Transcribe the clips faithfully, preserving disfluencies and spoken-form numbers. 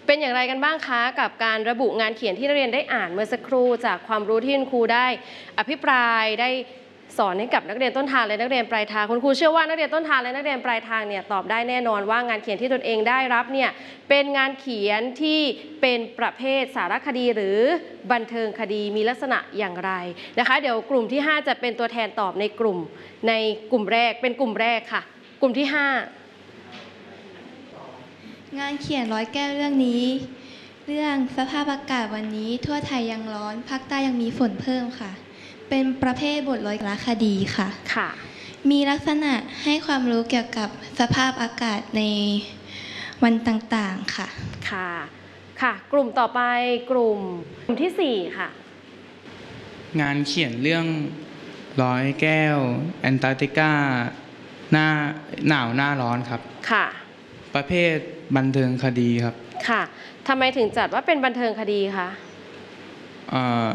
เป็นอย่างไรกันบ้างคะกับการระบุงานเขียนที่นักเรียนได้อ่านเมื่อสักครู่จากความรู้ที่คุณครูได้อภิปรายได้สอนให้กับนักเรียนต้นทางและนักเรียนปลายทางคุณครูเชื่อว่านักเรียนต้นทางและนักเรียนปลายทางเนี่ยตอบได้แน่นอนว่างานเขียนที่ตนเองได้รับเนี่ยเป็นงานเขียนที่เป็นประเภทสารคดีหรือบันเทิงคดีมีลักษณะอย่างไรนะคะเดี๋ยวกลุ่มที่ห้าจะเป็นตัวแทนตอบในกลุ่มในกลุ่มแรกเป็นกลุ่มแรกค่ะกลุ่มที่ห้างานเขียนร้อยแก้วเรื่องนี้เรื่องสภาพอากาศวันนี้ทั่วไทยยังร้อนภาคใต้ยังมีฝนเพิ่มค่ะเป็นประเภทบทร้อยสารคดีค่ะค่ะมีลักษณะให้ความรู้เกี่ยวกับสภาพอากาศในวันต่างๆค่ะค่ะค่ะกลุ่มต่อไปกลุ่มกลุ่มที่สี่ค่ะงานเขียนเรื่องร้อยแก้วแอนตาร์กติกาหน้าหนาวหน้าร้อนครับค่ะประเภทบันเทิงคดีครับค่ะทำไมถึงจัดว่าเป็นบันเทิงคดีคะเอ่อ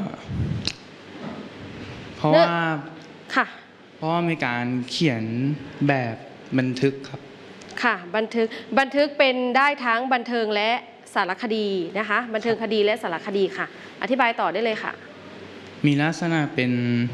เพราะว่าค่ะเพราะว่ามีการเขียนแบบบันทึกครับค่ะบันทึกบันทึกเป็นได้ทั้งบันเทิงและสารคดีนะคะบันเทิงคดีและสารคดีค่ะอธิบายต่อได้เลยค่ะมีลักษณะเป็น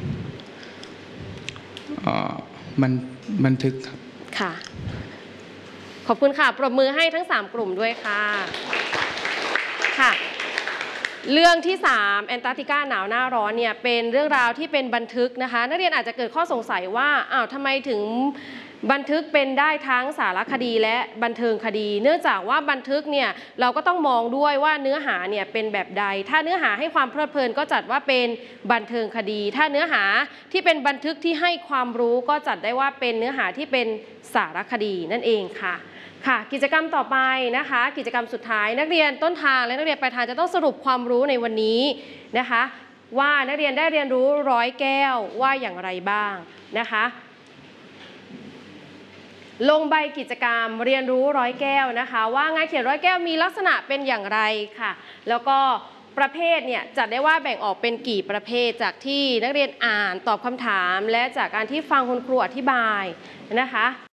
เอ่อบันบันทึกครับค่ะขอบคุณค่ะปรบมือให้ทั้งสามกลุ่มด้วยค่ะค่ะเรื่องที่สามแอนตาร์กติกาหนาวหน้าร้อนเนี่ยเป็นเรื่องราวที่เป็นบันทึกนะคะนักเรียนอาจจะเกิดข้อสงสัยว่าอ้าวทำไมถึงบันทึกเป็นได้ทั้งสารคดีและบันเทิงคดีเนื่องจากว่าบันทึกเนี่ยเราก็ต้องมองด้วยว่าเนื้อหาเนี่ยเป็นแบบใดถ้าเนื้อหาให้ความเพลิดเพลินก็จัดว่าเป็นบันเทิงคดีถ้าเนื้อหาที่เป็นบันทึกที่ให้ความรู้ก็จัดได้ว่าเป็นเนื้อหาที่เป็นสารคดีนั่นเองค่ะค่ะกิจกรรมต่อไปนะคะกิจกรรมสุดท้ายนักเรียนต้นทางและนักเรียนปลายทางจะต้องสรุปความรู้ในวันนี้นะคะว่านักเรียนได้เรียนรู้ร้อยแก้วว่าอย่างไรบ้างนะคะลงใบกิจกรรมเรียนรู้ร้อยแก้วนะคะว่างานเขียนร้อยแก้วมีลักษณะเป็นอย่างไรค่ะแล้วก็ประเภทเนี่ยจัดได้ว่าแบ่งออกเป็นกี่ประเภทจากที่นักเรียนอ่านตอบคำถามและจากการที่ฟังคุณครูอธิบายนะคะ